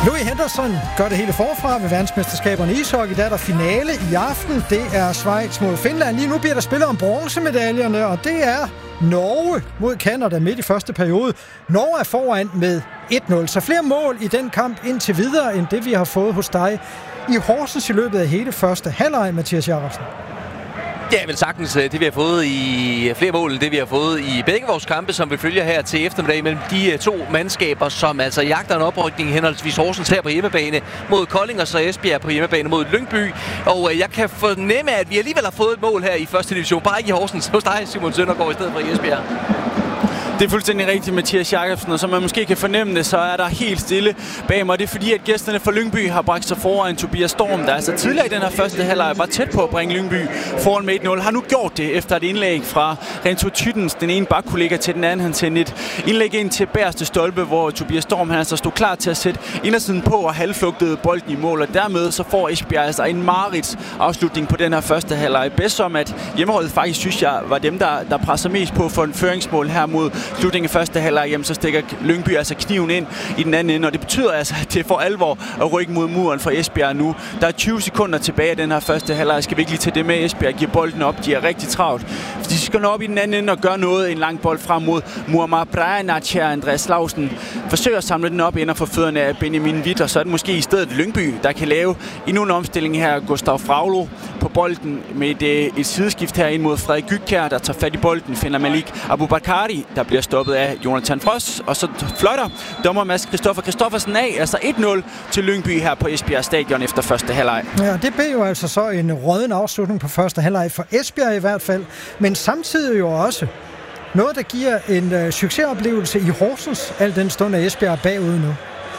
Louis Henderson gør det hele forfra ved verdensmesterskaberne i ishockey. Der er der finale i aften. Det er Schweiz mod Finland. Lige nu bliver der spillet om bronzemedaljerne, og det er Norge mod Canada midt i første periode. Norge er foran med 1-0, så flere mål i den kamp indtil videre, end det vi har fået hos dig i Horsens i løbet af hele første halvleg, Mathias Jacobsen. Ja, vel sagtens. Det vi har fået i flere mål, det vi har fået i begge vores kampe, som vi følger her til eftermiddag mellem de to mandskaber, som altså jagter en oprykning henholdsvis Horsens her på hjemmebane mod Kolding og så Esbjerg på hjemmebane mod Lyngby. Og jeg kan fornemme, at vi alligevel har fået et mål her i første division, bare ikke i Horsens. Hos dig, Simon Søndergaard, i stedet for i Esbjerg. Det er fuldstændig rigtigt, Mathias Jacobsen, og som man måske kan fornemme det, så er der helt stille bag mig. Det er fordi, at gæsterne fra Lyngby har bragt sig foran Tobias Storm, der altså tidligere i den her første halvleg var tæt på at bringe Lyngby foran med 1-0. Har nu gjort det efter et indlæg fra Renzo Tyttens, den ene bakkollega til den anden. Han sendte et indlæg ind til bagerste stolpe, hvor Tobias Storm han altså stod klar til at sætte indersiden på og halvflugtede bolden i mål. Og dermed så får Esbjerg altså en marerids afslutning på den her første halvleg. Bedst som at hjemmeholdet faktisk, synes jeg, var dem, der presser mest på for en føringsmål her mod slutningen af første halvleg, så stikker Lyngby altså kniven ind i den anden ende, og det betyder altså, at det for alvor at rykke mod muren for Esbjerg nu. Der er 20 sekunder tilbage af den her første halvleg. Skal vi ikke lige tage det med? Esbjerg giver bolden op. De er rigtig travlt. De skal nå op i den anden ende og gøre noget. En lang bold frem mod Muammar Brajanac her. Andreas Lausen forsøger at samle den op inden for fødderne af Benjamin Witt, og så er det måske i stedet Lyngby, der kan lave endnu en omstilling her. Gustav Fraglo på bolden med et sideskift her ind mod Frederik Gykjær, der tager fat i bolden, finder Malik Abubakari, der bliver stoppet af Jonathan Frost, og så fløjter dommer Mads Christoffersen af, altså 1-0 til Lyngby her på Esbjerg Stadion efter første halvleg. Ja, det blev jo altså så en rådden afslutning på første halvleg for Esbjerg i hvert fald, men samtidig jo også noget, der giver en succesoplevelse i Horsens, al den stund af Esbjerg bagud nu.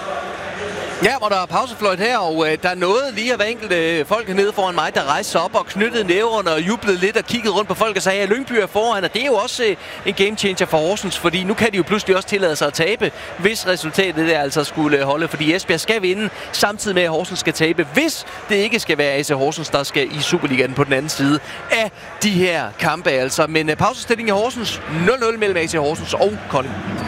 Ja, hvor der er pausefløjt her, og der er noget lige af hver enkelte folk hernede foran mig, der rejste sig op og knyttede næverne og jublede lidt og kiggede rundt på folk og sagde, at Lyngby er foran, og det er jo også en game changer for Horsens, fordi nu kan de jo pludselig også tillade sig at tabe, hvis resultatet der altså skulle holde, fordi Esbjerg skal vinde, samtidig med at Horsens skal tabe, hvis det ikke skal være AC Horsens, der skal i Superligaen på den anden side af de her kampe altså. Men pausestilling i Horsens, 0-0 mellem AC Horsens og Kolding.